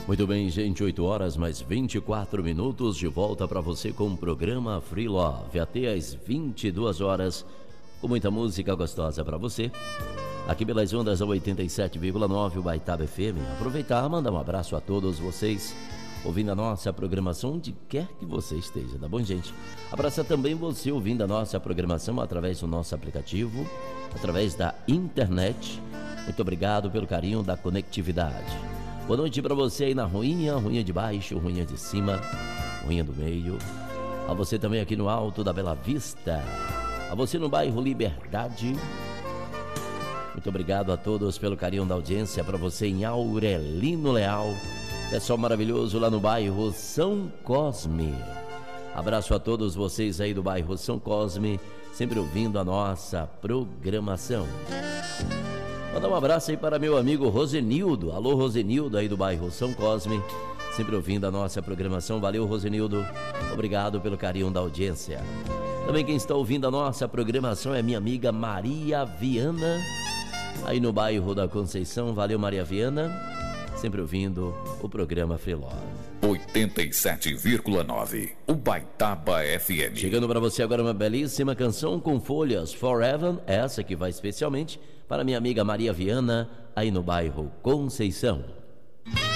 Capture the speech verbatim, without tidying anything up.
Muito bem, gente, oito horas mais vinte e quatro minutos, de volta para você com o programa Free Love, até às vinte e duas horas, com muita música gostosa para você, aqui pelas ondas da oitenta e sete vírgula nove, o Baitaba F M. Aproveitar, mandar um abraço a todos vocês, ouvindo a nossa programação onde quer que você esteja, tá bom, gente? Abraçar também você ouvindo a nossa programação através do nosso aplicativo, através da internet. Muito obrigado pelo carinho da conectividade. Boa noite para você aí na ruinha, ruinha de baixo, ruinha de cima, ruinha do meio. A você também aqui no alto da Bela Vista. A você no bairro Liberdade. Muito obrigado a todos pelo carinho da audiência. Para você em Aurelino Leal. Pessoal maravilhoso lá no bairro São Cosme. Abraço a todos vocês aí do bairro São Cosme, sempre ouvindo a nossa programação. Mandar um abraço aí para meu amigo Rosenildo. Alô, Rosenildo aí do bairro São Cosme, sempre ouvindo a nossa programação. Valeu, Rosenildo. Obrigado pelo carinho da audiência. Também quem está ouvindo a nossa programação é minha amiga Maria Viana, aí no bairro da Conceição. Valeu, Maria Viana. Sempre ouvindo o programa Free Love. oitenta e sete vírgula nove, o Baitaba F M. Chegando para você agora uma belíssima canção com folhas, Forever, essa que vai especialmente para minha amiga Maria Viana, aí no bairro Conceição.